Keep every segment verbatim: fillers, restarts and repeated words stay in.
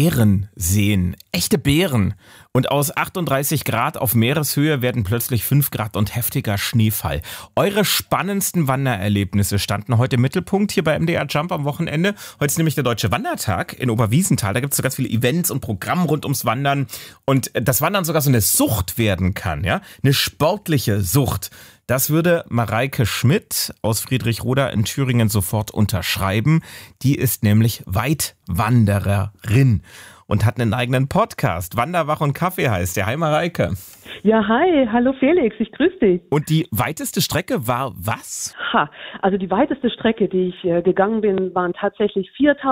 Bären sehen. Echte Bären. Und aus achtunddreißig Grad auf Meereshöhe werden plötzlich fünf Grad und heftiger Schneefall. Eure spannendsten Wandererlebnisse standen heute im Mittelpunkt hier bei M D R Jump am Wochenende. Heute ist nämlich der Deutsche Wandertag in Oberwiesenthal. Da gibt es so ganz viele Events und Programme rund ums Wandern. Und das Wandern sogar so eine Sucht werden kann, ja? Eine sportliche Sucht. Das würde Mareike Schmidt aus Friedrichroda in Thüringen sofort unterschreiben. Die ist nämlich Weitwandererin und hat einen eigenen Podcast. Wanderwach und Kaffee heißt der. Hi Mareike. Ja, hi. Hallo Felix. Ich grüße dich. Und die weiteste Strecke war was? Ha, also die weiteste Strecke, die ich äh, gegangen bin, waren tatsächlich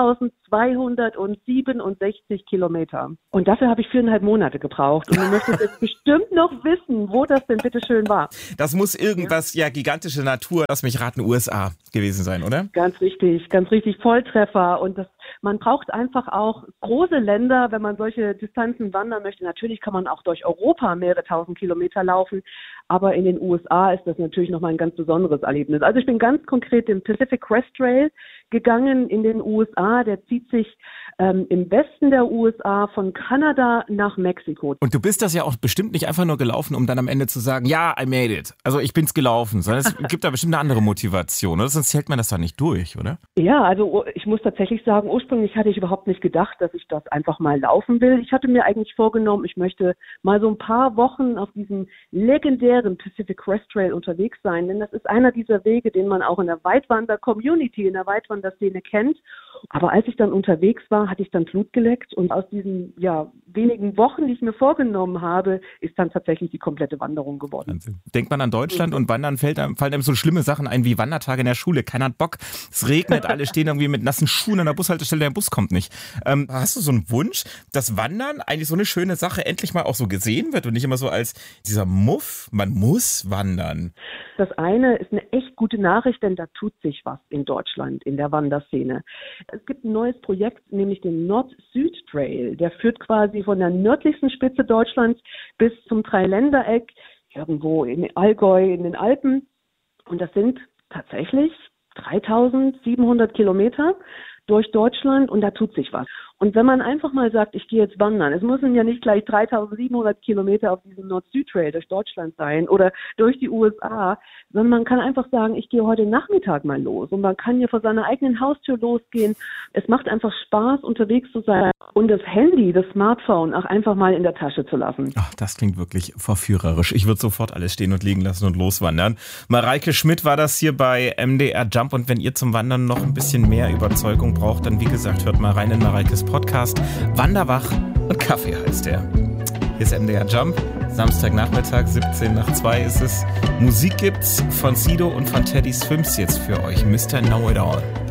viertausendzweihundertsiebenundsechzig Kilometer. Und dafür habe ich viereinhalb Monate gebraucht. Und du möchtest jetzt bestimmt noch wissen, wo das denn bitte schön war. Das muss irgendwas, ja, ja gigantische Natur, lass mich raten, U S A gewesen sein, oder? Ganz richtig, ganz richtig. Volltreffer. Und das, man braucht einfach auch große Länder, wenn man solche Distanzen wandern möchte. Natürlich kann man auch durch Europa mehrere tausend Kilometer laufen. Aber in den U S A ist das natürlich nochmal ein ganz besonderes Erlebnis. Also ich bin ganz konkret den Pacific Crest Trail gegangen in den U S A. Der zieht sich ähm, im Westen der U S A von Kanada nach Mexiko. Und du bist das ja auch bestimmt nicht einfach nur gelaufen, um dann am Ende zu sagen, ja, I made it. Also ich bin's gelaufen, sondern es gibt da bestimmt eine andere Motivation, oder? Sonst hält man das da nicht durch, oder? Ja, also ich muss tatsächlich sagen, ursprünglich hatte ich überhaupt nicht gedacht, dass ich das einfach mal laufen will. Ich hatte mir eigentlich vorgenommen, ich möchte mal so ein paar Wochen auf diesem legendären Pacific Crest Trail unterwegs sein, denn das ist einer dieser Wege, den man auch in der Weitwander-Community, in der Weitwanderszene kennt. Aber als ich dann unterwegs war, hatte ich dann Blut geleckt und aus diesen ja, wenigen Wochen, die ich mir vorgenommen habe, ist dann tatsächlich die komplette Wanderung geworden. Wahnsinn. Denkt man an Deutschland und Wandern, fällt einem, fallen einem so schlimme Sachen ein wie Wandertage in der Schule. Keiner hat Bock, es regnet, alle stehen irgendwie mit nassen Schuhen an der Bushaltestelle, der Bus kommt nicht. Ähm, hast du so einen Wunsch, dass Wandern eigentlich so eine schöne Sache endlich mal auch so gesehen wird und nicht immer so als dieser Muff, man muss wandern? Das eine ist eine echt gute Nachricht, denn da tut sich was in Deutschland, in der Wanderszene. Es gibt ein neues Projekt, nämlich den Nord-Süd-Trail. Der führt quasi von der nördlichsten Spitze Deutschlands bis zum Dreiländereck, irgendwo in Allgäu, in den Alpen. Und das sind tatsächlich dreitausendsiebenhundert Kilometer durch Deutschland und da tut sich was. Und wenn man einfach mal sagt, ich gehe jetzt wandern, es müssen ja nicht gleich dreitausendsiebenhundert Kilometer auf diesem Nord-Süd-Trail durch Deutschland sein oder durch die U S A, sondern man kann einfach sagen, ich gehe heute Nachmittag mal los und man kann hier vor seiner eigenen Haustür losgehen. Es macht einfach Spaß, unterwegs zu sein und das Handy, das Smartphone auch einfach mal in der Tasche zu lassen. Ach, das klingt wirklich verführerisch. Ich würde sofort alles stehen und liegen lassen und loswandern. Mareike Schmidt war das hier bei M D R Jump und wenn ihr zum Wandern noch ein bisschen mehr Überzeugung braucht, dann wie gesagt, hört mal rein in Mareikes Podcast. Wanderwach und Kaffee heißt er. Hier ist M D R Jump. Samstagnachmittag, siebzehn nach zwei ist es. Musik gibt's von Sido und von Teddy Swims jetzt für euch. Mister Know It All.